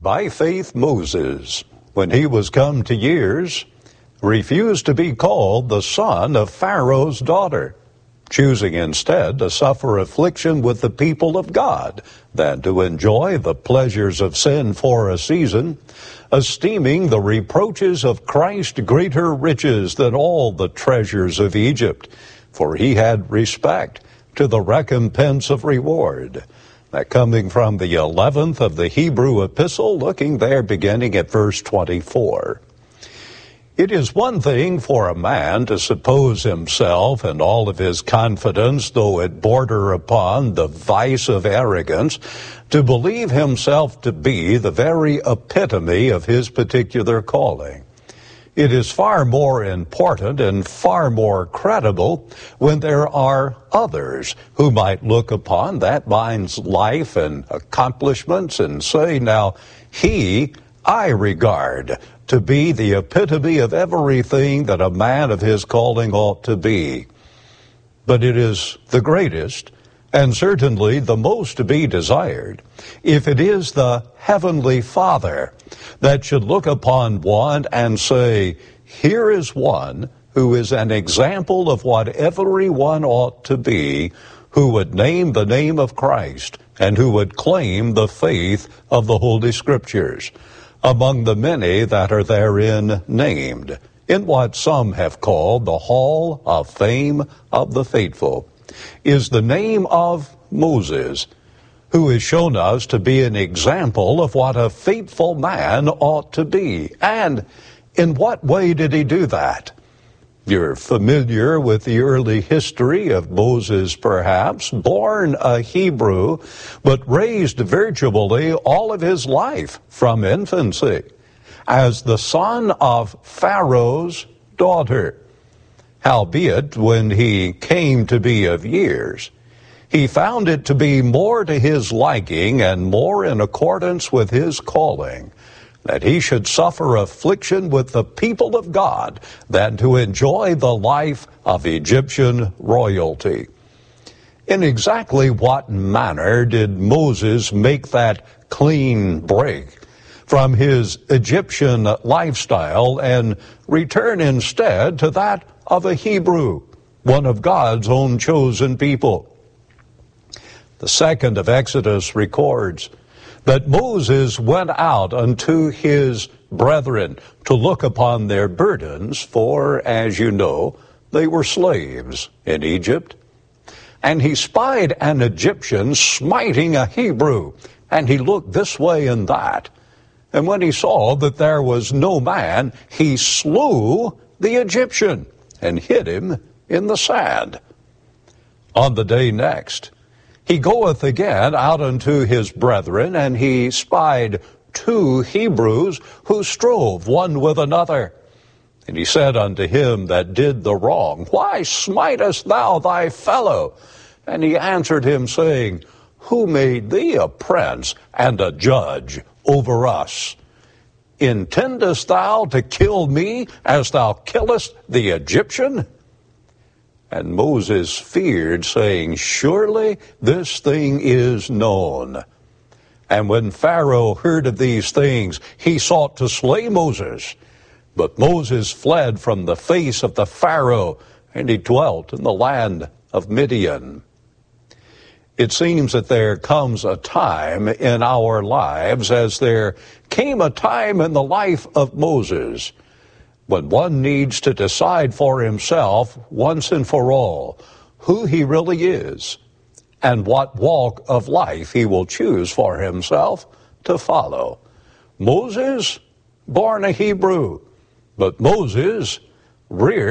By faith, Moses, when he was come to years, refused to be called the son of Pharaoh's daughter, choosing instead to suffer affliction with the people of God than to enjoy the pleasures of sin for a season, esteeming the reproaches of Christ greater riches than all the treasures of Egypt, for he had respect to the recompense of reward. That coming from the 11th of the Hebrew epistle, looking there beginning at verse 24. It is one thing for a man to suppose himself and all of his confidence, though it border upon the vice of arrogance, to believe himself to be the very epitome of his particular calling. It is far more important and far more credible when there are others who might look upon that man's life and accomplishments and say, now, I regard to be the epitome of everything that a man of his calling ought to be. But it is the greatest, and certainly the most to be desired, if it is the Heavenly Father that should look upon one and say, here is one who is an example of what everyone ought to be, who would name the name of Christ, and who would claim the faith of the Holy Scriptures, among the many that are therein named, in what some have called the Hall of Fame of the Faithful, is the name of Moses, who is shown us to be an example of what a faithful man ought to be. And in what way did he do that? You're familiar with the early history of Moses, perhaps, born a Hebrew, but raised virtually all of his life from infancy as the son of Pharaoh's daughter. Howbeit, when he came to be of years, he found it to be more to his liking and more in accordance with his calling that he should suffer affliction with the people of God than to enjoy the life of Egyptian royalty. In exactly what manner did Moses make that clean break from his Egyptian lifestyle and return instead to that of a Hebrew, one of God's own chosen people? The second of Exodus records that Moses went out unto his brethren to look upon their burdens, for, as you know, they were slaves in Egypt. And he spied an Egyptian smiting a Hebrew, and he looked this way and that. And when he saw that there was no man, he slew the Egyptian and hid him in the sand. On the day next, he goeth again out unto his brethren, and he spied 2 Hebrews who strove one with another. And he said unto him that did the wrong, Why smitest thou thy fellow? And he answered him, saying, Who made thee a prince and a judge over us? Intendest thou to kill me as thou killest the Egyptian? And Moses feared, saying, Surely this thing is known. And when Pharaoh heard of these things, he sought to slay Moses. But Moses fled from the face of the Pharaoh, and he dwelt in the land of Midian. It seems that there comes a time in our lives, as there came a time in the life of Moses, when one needs to decide for himself once and for all who he really is and what walk of life he will choose for himself to follow. Moses, born a Hebrew, but Moses reared